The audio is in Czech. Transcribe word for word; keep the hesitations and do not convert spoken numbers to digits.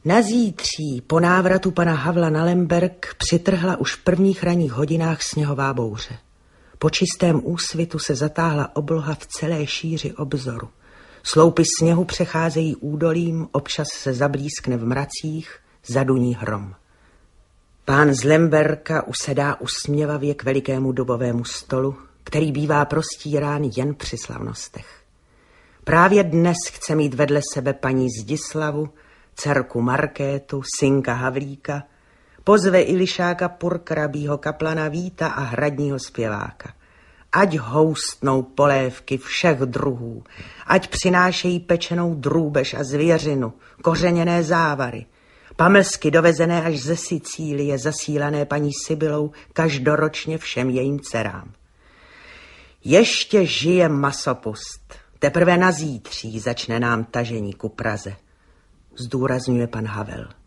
Na zítří po návratu pana Havla na Lemberg přitrhla už v prvních ranních hodinách sněhová bouře. Po čistém úsvitu se zatáhla obloha v celé šíři obzoru. Sloupy sněhu přecházejí údolím, občas se zablískne v mracích, zaduní hrom. Pán z Lemberka usedá usměvavě k velikému dubovému stolu, který bývá prostírán jen při slavnostech. Právě dnes chce mít vedle sebe paní Zdislavu, dcerku Markétu, synka Havlíka, pozve i lišáka Purkrabího, kaplana Víta a hradního zpěváka. Ať houstnou polévky všech druhů, ať přinášejí pečenou drůbež a zvěřinu, kořeněné závary, pamlsky dovezené až ze Sicílie, zasílané paní Sibylou každoročně všem jejím dcerám. Ještě žije masopust, teprve na zítří začne nám tažení ku Praze, zdůrazňuje pan Havel.